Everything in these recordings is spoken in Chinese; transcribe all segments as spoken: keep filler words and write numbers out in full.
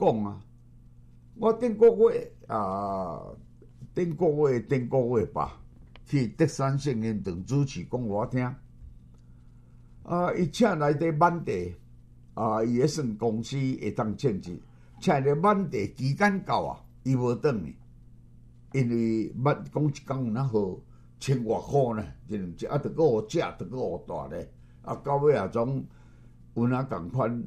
讲啊，我顶个月啊，顶个月顶个月吧，去德山圣言堂主持讲我听。啊，伊请来伫满地啊，伊迄算公司会当请去，请来满地期间到啊，伊无转去，因为捌讲一工有哪好千外箍呢，一两只啊，着个互食，着个互大咧，啊，到尾啊总有哪共款，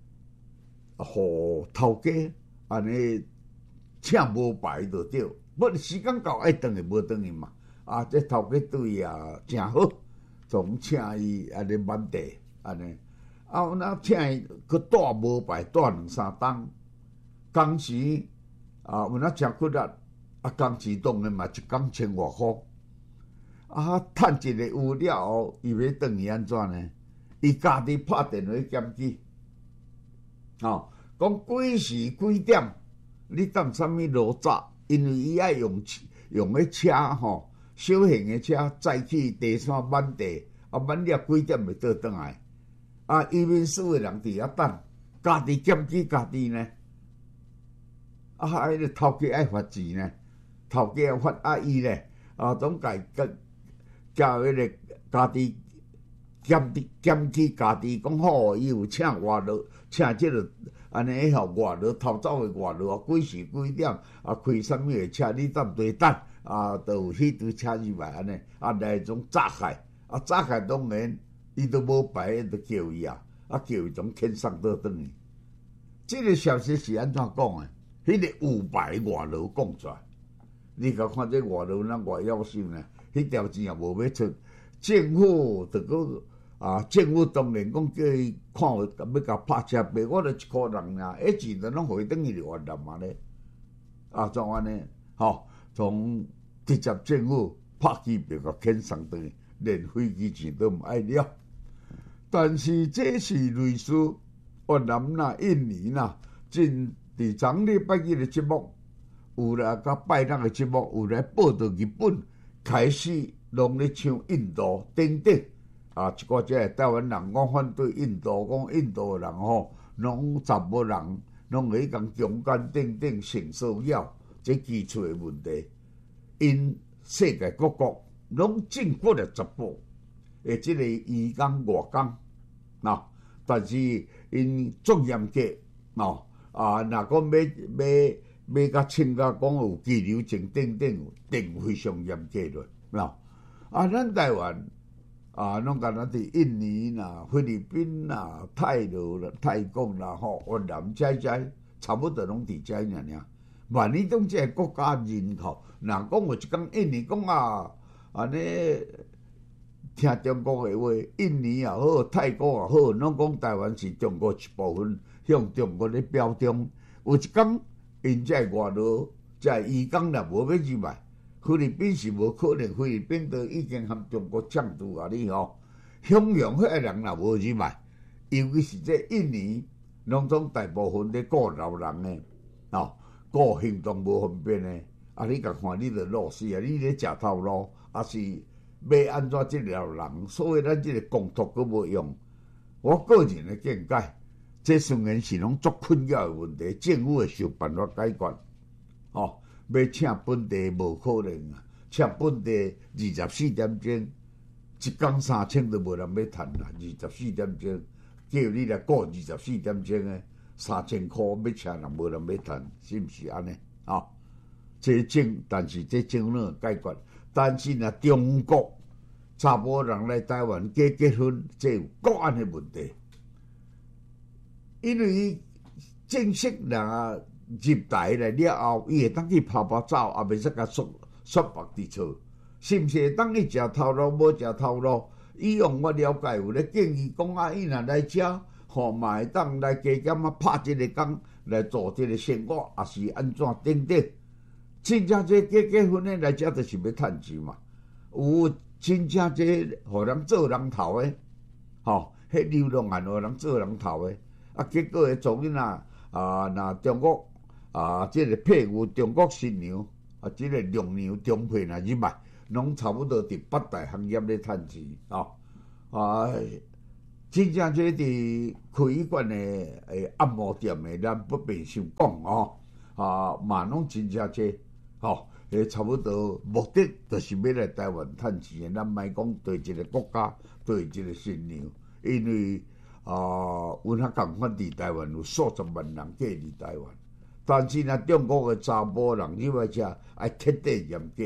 互头家安尼请无排就对，要时间到爱转去无转去嘛，啊，这头家对伊啊诚好。总请伊安尼满地安尼，啊，有哪请伊去带无排带两三冬，工时啊有哪诚骨力，啊工时当然嘛一工千外箍，啊趁一个有了后，伊要转去安怎呢？伊家己拍电话检举，哦，讲几时几点，你当啥物路窄，因为伊爱用用迄车吼。小型的车载去地山满地，啊满了几点会倒转来？啊，移民署的人伫遐等，家己检举家己呢？啊，迄个头家爱罚钱呢？头家罚啊伊呢？啊，总该甲叫迄个家己检检举家己，讲好，伊有请外劳，请即个安尼吼外劳偷走的外劳，几时几点啊开啥物的车？你当地等。啊，就有迄堆车入来安尼，啊来种炸害，啊炸害当然，伊都无牌，就叫伊啊，啊叫伊种遣送倒转去。这个消息是安怎讲的？迄、那个有牌外劳讲出来，你甲看这外劳咱外要收呢？迄条钱也无要出，政府就个啊，政府当然讲叫伊看有要甲拍车牌，我著一箍人尔，迄钱就拢回转去越南嘛咧，啊怎安尼？吼？从直接政府拍机票甲遣送转去，连飞机钱都毋爱了。但是这是类似越南啦、印尼啦，真伫昨礼拜日的节目，有来甲拜六的节目，有来报道日本开始拢咧唱印度等等啊，一个即个台湾人讲反对印度，讲印度人吼，拢查某人拢会讲强奸等等性骚扰。这基础的问题，因世界各国拢政府来直播，诶，即个移工外工，喏，但是因足严格，喏，啊，若讲要要要甲请假讲有居留证等等，定非常严格嘞，喏，啊，咱台湾啊，拢敢若伫印尼啦、菲律宾啦、泰罗啦、泰国啦，吼，越南遮遮，差不多拢伫遮尔尔。万一种即个国家人口，若讲有一讲印尼讲啊，安尼听中国的话，印尼也好，泰国也好，拢讲台湾是中国一部分，向中国咧表忠。有一讲，因即个外劳，即个移工若无要入来，菲律宾是无可能，菲律宾都已经和中国抢渡啊！你吼，享用迄个人若无入来，尤其是这印尼，拢总大部分咧雇老人诶，哦。个行动无方便诶，啊！你甲看，你著落死啊！你咧食头路，啊是要安怎即条人？所以咱即个公托佫无用。我个人诶见解，这虽然是拢足困扰诶问题，政府会想办法解决。哦，要请本地无可能啊，请本地二十四点钟，一工三千都无人要趁啦。二十四点钟，叫你来过二十四点钟诶。三千箍要请人，无人要趁，是毋是安尼？啊，这政，但是这政府解决，但是若中国查某人来台湾结结婚，这有国安的问题，因为正式若入台来了后，伊会当去泡泡澡，也袂使甲束束缚伫厝，是毋是会当去食头路？无食头路，以往我了解有咧建议讲啊，伊若来遮。吼，嘛会当来加减啊，拍一个工来做这个生活，也是安怎等等。真正这结结婚的来遮，就是要趁钱嘛。有真正这互人做人头的，吼，迄流浪汉互人做人头的，啊，结果会做囡仔啊，那中国啊，这个配偶中国新娘啊，这个娘娘中配若入来，拢差不多伫八大行业咧趁钱啊啊。 真正这伫开医馆的诶按摩店的，咱不便想讲哦，啊，嘛拢真正这，吼、哦，诶，差不多目的就是要来台湾趁钱，咱莫讲对一个国家，对一个新娘，因为啊，阮较共款伫台湾有数十万人过伫台湾，但是若中国的查某人入来遮，爱彻底严格。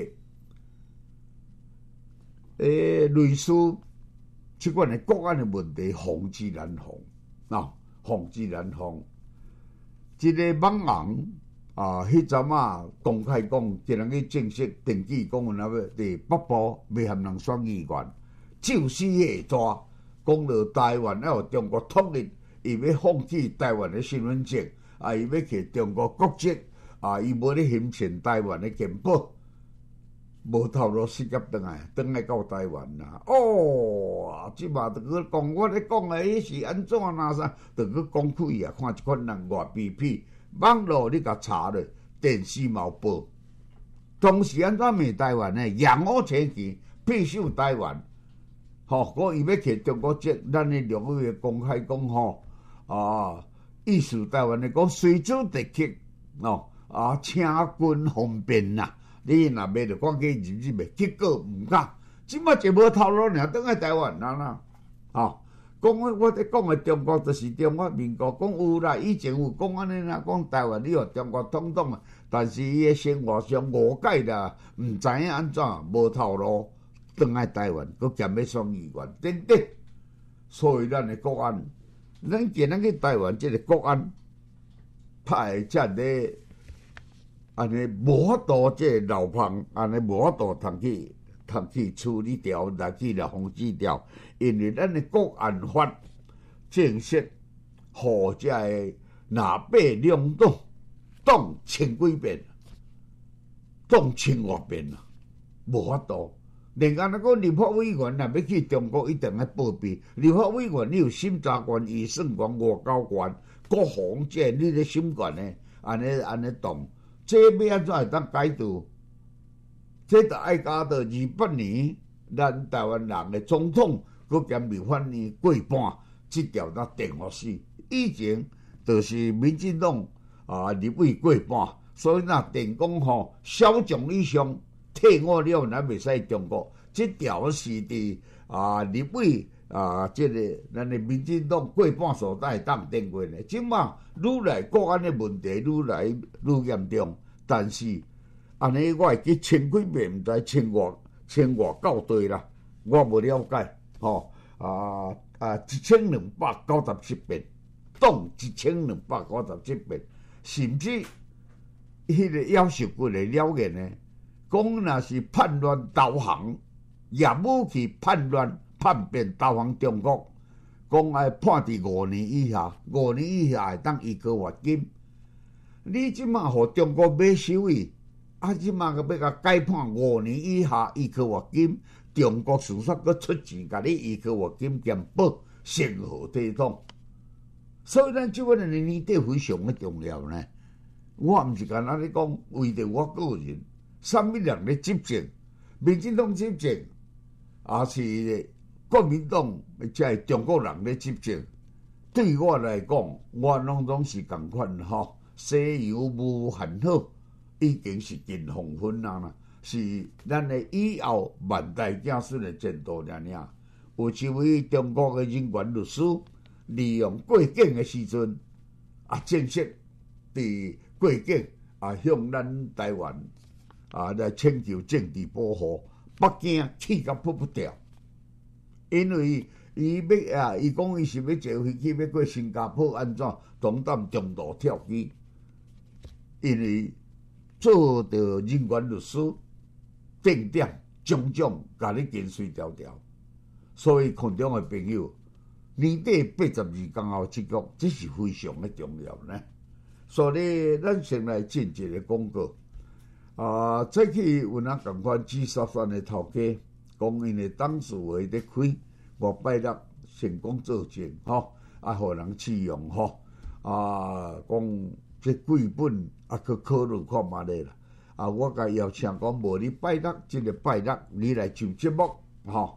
诶，类似即款的国安的问题，防之难防，喏，防之难防。一个网红啊，迄阵啊公开讲，今日去正式登记讲，那要伫北部要含人选议员，就是下抓。讲到台湾要中国统一，伊要放弃台湾的身份证，啊，伊要去中国国籍，啊，伊无咧形成台湾的健保，无头路失业转来，转来到台湾啦。哦，即马著去讲，我咧讲诶，迄是安怎啦啥，著去讲开啊，看即款人偌卑鄙，网络你甲查咧，电视嘛有报，当时安怎骂台湾呢？扬我前旗，必守台湾。吼，讲伊要去中国籍，咱的陆委公开讲吼，啊，意思台湾的讲随主地客，哦，啊，请军方便啦，你若要着赶紧入入袂，结果毋敢，即摆就无头路尔，倒来台湾啦啦，吼，讲我我伫讲的中国就是中华民国，讲有啦，以前有讲安尼啦，讲台湾你互中国统统啊，但是伊的生活上误解啦，毋知影安怎，无头路。转来台湾，佮兼要选议员，等等。所以咱的国安，咱今仔去台湾，即个国安派遮咧，安尼无法度，即个老胖安尼无法度通去通去处理掉，来去来防止掉，因为咱的国安法正式，互遮个南北两党党千几遍，党千外遍啦，无法度。另外，那个立法委员若要去中国，一定要报备。立法委员你有审查权、预算权、外交权、国防这你咧审权呢？安尼安尼动，这要安怎会当解读？这着爱加到二八年，咱台湾人的总统佮兼立法院过半，这条咱定落死。以前就是民进党啊立委过半，所以若定讲吼小众以上。退伍了，咱袂使中国。这条是伫啊立委啊，这个咱的民进党过半所在当定过的。即马愈来国安的问题愈来愈严重，但是安尼我会记千几遍，毋知千外千外到对啦，我无了解吼、哦、啊啊一千两百九十七遍，当一千两百九十七遍，甚至迄个要求过的了解呢？讲若是叛乱投降，也武器叛乱叛变投降中国，讲爱判伫五年以下，五年以下会当移交罚金。你即马互中国买收伊，啊，即马个要甲改判五年以下移交罚金，中国事实佫出钱甲你移交罚金兼保成何体统？所以咱即款的年底非常的重要呢。我毋是干那咧讲为着我个人。什么人咧执政？民进党执政，还是国民党即系中国人咧执政？对我来讲，我拢总是共款吼，西游无限好，已经是近黄昏啦，是咱的以后万代子孙的前途尔尔。有一位中国的人权律师，利用过境的时阵，啊，正式伫过境啊，向咱台湾。啊！来请求政治保护，北京气甲扑不掉，因为伊要啊，伊讲伊是要坐飞机要过新加坡，安怎东淡中途跳机？因为做着人权律师，定点种种，甲你跟随条条，所以群众的朋友，年底八十二天后结局，这是非常的重要呢。所以咱先来进一个广告。啊！再去有人共款紫砂山的头家，讲因的董事会咧开，五拜六成功做证，吼、啊，互人试用，吼、啊，讲这几本啊，去考虑看觅咧啦。啊，我甲邀请讲，无你拜六，即、这个拜六你来上节目，吼、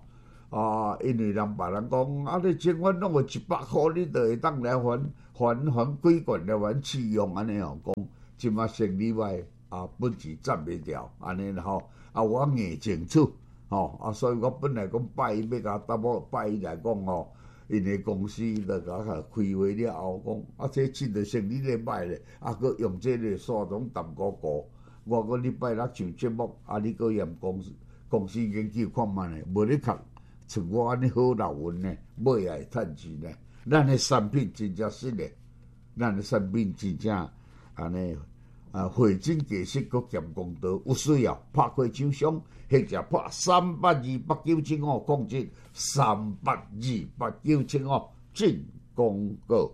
啊，因为人别人讲啊，你情愿弄个一百箍，你就会当来还还还几罐来还试用安尼哦，讲即马生理外啊，本钱赚袂掉安尼吼，啊我硬清楚吼，啊所以我本来讲拜伊要甲搭某拜伊来讲吼。因个公司就甲开会了后，讲啊，这真着生理咧歹咧，啊，佮用这个沙种淡糊糊。我讲礼拜六上节目，啊，你佮验公司公司研究看卖咧，无咧靠像我安尼好老运呢，买也会趁钱呢。咱的产品真正实咧，咱的产品真正安尼啊，回真价实佮兼公道，有需要拍开厂商。或者拍三八二八九七五控制三八二八九七五进广告。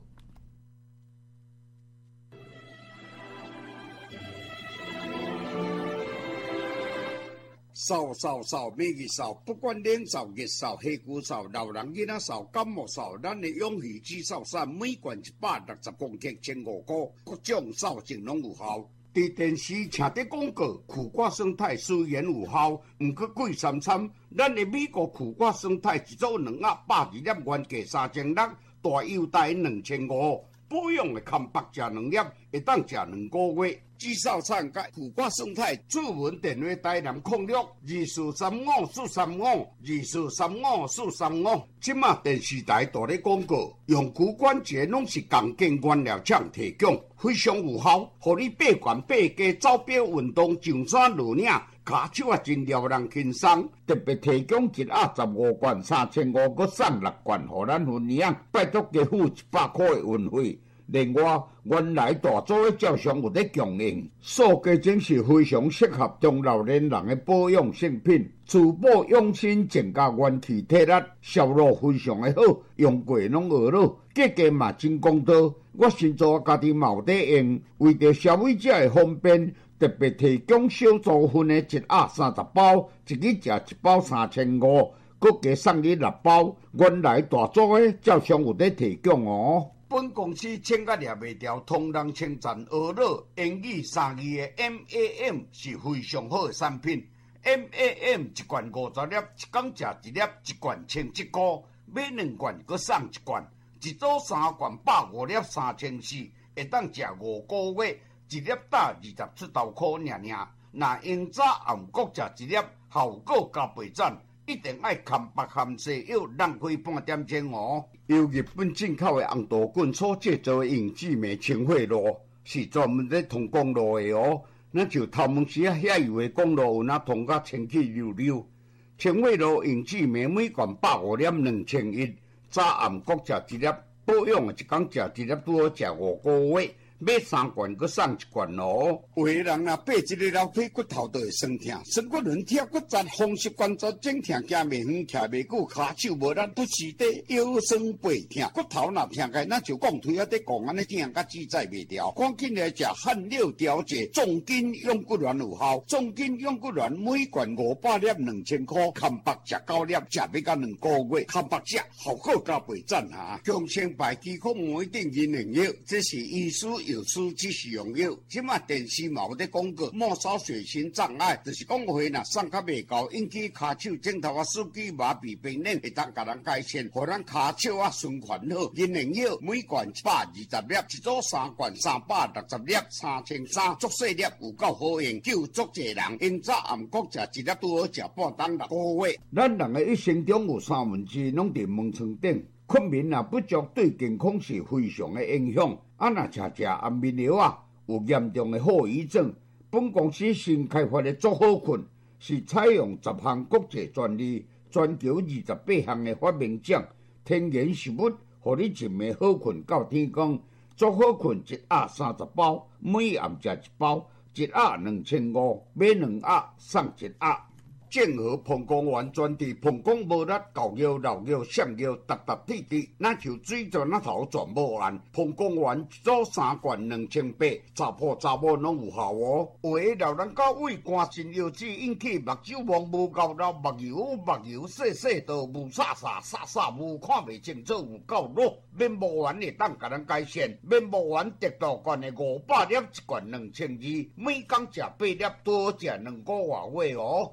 扫扫扫，每日扫，不管冷扫、热扫、黑骨扫、老人囡仔扫、感冒扫，咱的永续止扫伞每罐一百六十公克，千五块，各种扫净拢有效。伫电视请的广告，苦瓜生态虽然有效，毋过贵三参。咱的美国苦瓜生态一组两盒百二粒，原价三千六，大优待两千五。保养的康白食两粒，会当食两个月。至少产甲苦瓜生态主文电话台南控六二四三五四三五二四三五四三五。即马电视台大咧广告，用骨关节拢是共建原料厂提供，非常有效，互你八悬八加走表运动上山落岭。骹手啊真撩人轻松，特别提供一盒十五罐三千五，佮送六罐，互咱分享。拜托加付一百块的运费。另外，原来大组的照相有咧供应，塑胶真是非常适合中老年人的保养性品，滋补养生，增加元气体力，效果非常的好，用过拢学了，价格嘛真公道。我先做家己嘛有在用，为着消费者的方便。特别提供小组分的一盒三十包，一日食一包三千五，佮加送你六包。原来大组的照相有在提供哦。本公司请甲掠袂掉，同人称赞学了英语三字的 M A M 是非常好的产品。M A M 一罐五十粒，一工食一粒，一罐千一块，买两罐佮送一罐，一组三罐百五粒三千四，会当食五个月。一粒打二十出头块尔尔，若用早暗国食一粒，效果加倍赞。一定爱含白含西药，浪费半点钟哦。由日本进口的红豆棍所制造的永志美清血露，是专门在通公路的哦。那就头毛时啊，遐油的公路有那通甲清气溜溜。清血露永志美每罐百五粒两千一，早暗国食一粒，保养的一工食一粒，拄好食五个月。买三罐，佮送一罐哦。有的人啊，爬一个楼梯，骨头都会酸痛，酸骨轮跳骨折，风湿关节整痛，行袂远，徛袂久，骹手无力，都是地腰酸背痛，骨头若痛开，那就讲腿啊，得讲安尼痛，甲自在袂掉。赶紧来食汗六调节，重筋用骨丸有效，重筋用骨丸每罐五百粒，两千块，含白食九粒，食要到两个月，含白食效果加倍赞哈。强生白肌控每定银两药，这是医师。有书只是用药，即马电视嘛有咧广告，末梢血型障碍，就是讲话若送较袂够，引起骹手枕头啊、手机麻痹、病人会当甲人改善，互咱骹手啊循环好。银灵药每罐一百二十粒，一组三罐三百六十粒，三千三，足细粒有够好用，救足济人。因早暗国食一粒拄好食半当六个月。咱人的一生中有三分之拢伫门床顶。困眠若不足，对健康是非常的影响。啊，若食食安眠药啊，有严重的后遗症。本公司新开发的足好困，是采用十项国际专利，全球二十八项的发明奖，天然食物，互你一暝好困到天光。足好困一盒三十包，每暗食一包，一盒两千五，买两盒送一盒。健和膀胱丸专治膀胱无力、狗腰、老腰、上腰、达达滴滴，那就水泉那头全无完。膀胱丸一组三罐两千八，查甫查某拢有效哦。有的老人到胃肝肾腰子引起目睭盲无够老，目睭目睭细细道无煞煞煞煞无看袂清楚，有够弱。面膜丸会当甲咱改善，面膜丸得到罐的五百粒，一罐两千二，每工食八粒，多食两个外月哦。台湾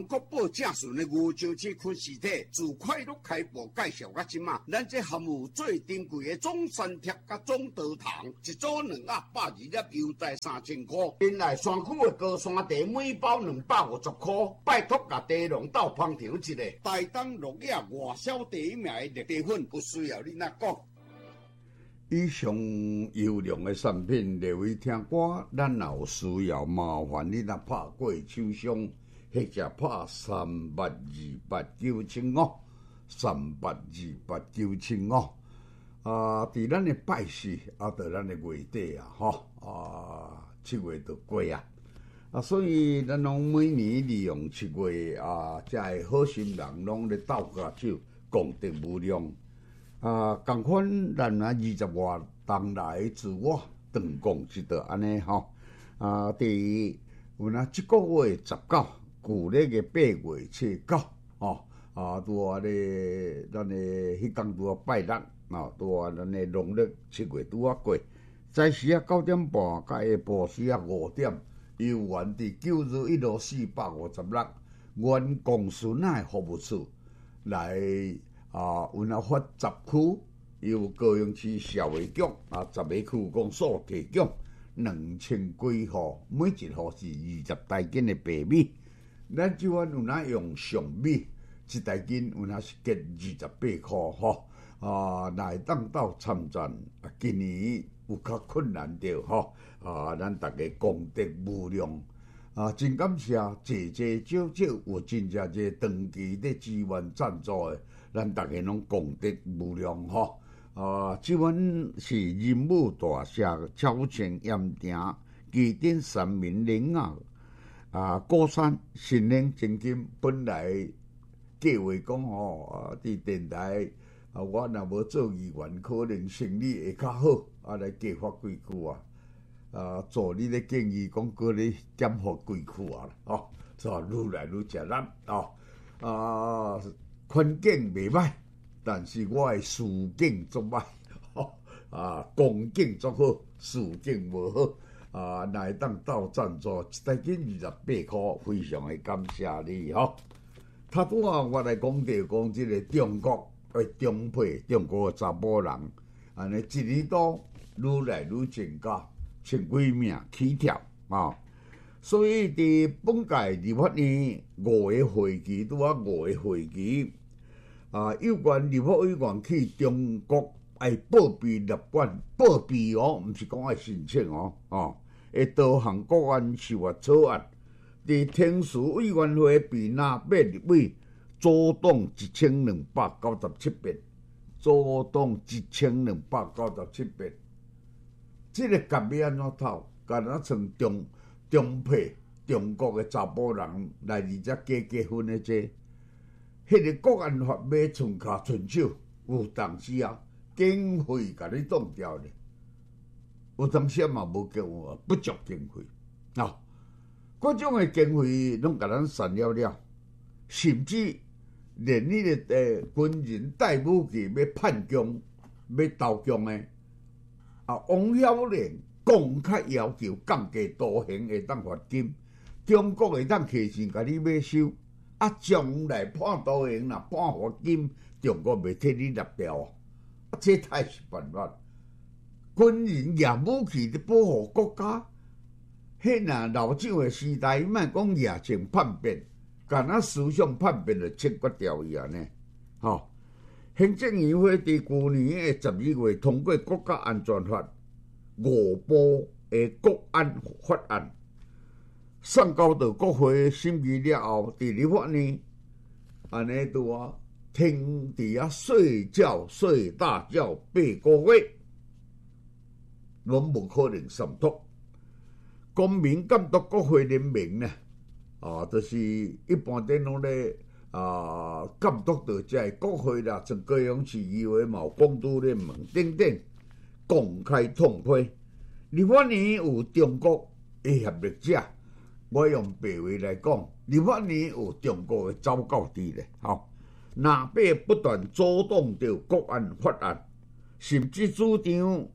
全国报正顺的牛石市区市体，自快乐开播介绍到即马，咱这含有最珍贵的中山贴甲中德糖，一组两盒百二粒，优待三千块。原来山区的高山茶每包两百五十块，拜托甲茶农斗捧场一下，台东落叶外销第一名的绿茶粉，不需要你那讲。 以上优良的产品，列位听歌，咱若有需要，麻烦你若拍过手商，或者拍三八二八九七五，三八二八九七五。啊，伫咱的拜四，啊，到咱的月底啊，吼，啊，七月就过啊，啊，所以咱拢每年利用七月啊，遮个好心人拢咧斗下手，功德无量。啊，共款咱啊二十外当来自我长讲一道安尼吼。啊，第有那即个月十九，旧历嘅八月初九，吼啊，拄啊咧，咱诶迄天拄啊拜六，啊，拄啊咱诶农历七月拄啊过，早时啊九点半，甲下晡时啊五点，游园伫九如一路四百五十六，原公孙仔服务处来。啊，有那发十区，由高雄市社会局啊，十个区公所提供两千几户，每一户是二十台斤的白米。咱即款有那用上米，一台斤有那是价二十八块吼。啊，来当到参战，啊，今年有较困难着吼。啊，咱大家功德无量。啊，真感谢，济济少少有真正济长期咧支援赞助的。咱大家拢功德无量吼，啊！即阮是任务大厦超前盐埕基点三民林啊，啊，高山新兴精金本来计划讲吼，啊，伫电台啊，我若无做议员，可能生理会较好，啊，来加发几句啊，啊，做你咧建议讲，过咧减发几句啊，吼，所以愈来愈吃力哦，啊。环境袂歹，但是我的事境足歹，啊，光景足好，事境无好，啊，来当到赞助一台斤二十八块，非常的感谢你吼。他拄啊，我来讲着讲即个中国的中配，中国的查甫人，安尼一年多愈来愈增加，千几名起跳啊。所以伫本届立法院五个会期，拄啊五个会期。啊，有关立法委员去中国爱报备立管，报备哦，毋是讲爱申请哦，哦，会多项国安司法草案，伫天事委员会被纳八立委阻挡一千两百九十七遍，阻挡一千两百九十七遍，这个甲要安怎透？甲咱从中中配中国的查甫人来而遮结结婚的这。迄个国安法要寸骹寸手，有当时啊，经费甲你挡掉咧，有当时嘛无经费，不足经费啊，各种诶经费拢甲咱删了了，甚至连迄个诶军人带武器要叛疆、要投降诶，啊，王晓莲公开要求降低徒刑会当罚金，中国会当提前甲你买收。啊，将来判徒刑啦、判罚金，中国袂替你立掉啊！这太是办法。军人举武器咧保护国家，迄若老蒋的时代，莫讲野情叛变，干那思想叛变就切割掉伊安尼。吼，行政院会伫去年的十二月通过国家安全法五部的国安法案。送交到国会审议了后，伫立法院安尼拄啊，停伫啊睡觉睡大觉八个月，拢无可能审读。公民监督国会联盟呢，啊，就是一般电拢咧啊监督到遮国会啦，像高雄市议会嘛有监督联盟等等，公开通批。立法院有中国的合力者。我用白话来讲，立法院有中国的走狗伫咧，吼，若被不断阻挡着国安法案，甚至主张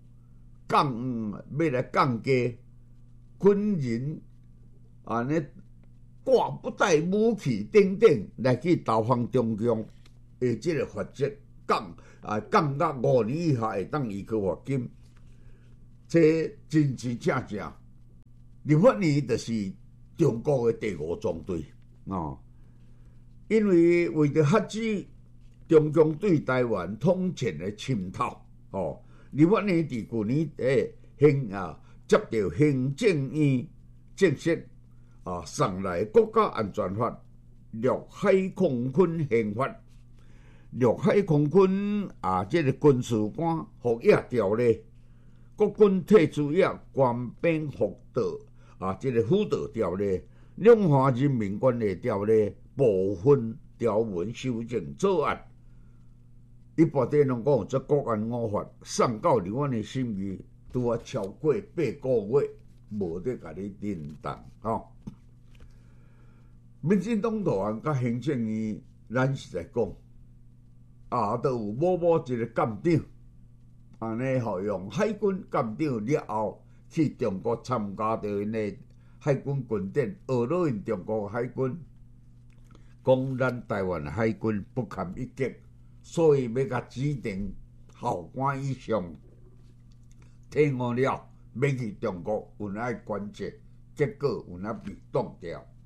降要来降低军人安尼挂不带武器等等来去投放中共的即个法则，降啊降到五年以下会当移交罚金，这真真正正，立法院就是中国的第五纵队哦，因为为着遏止中共对台湾统战的侵透哦，立法院伫去年诶行啊接到行政院正式啊送来国家安全法、陆海空军宪法、陆海空军啊这个军事官服役条例、国军退出役官兵辅导啊这个辅导条例、两岸人民关系条例部分条文修正草案。一般地拢讲，这国安五法送到立法院审议，拄啊超过八个月，无得甲你认同吼。民进党党员甲行政院，咱是在讲，啊，都有某某一个舰长，安尼吼用海军舰长了后去中国参加着因的海军军典，学了因中国海军，讲咱台湾海军不堪一击。所以要甲指定校官以上退伍了，要去中国有哪关节，结果有哪被挡掉。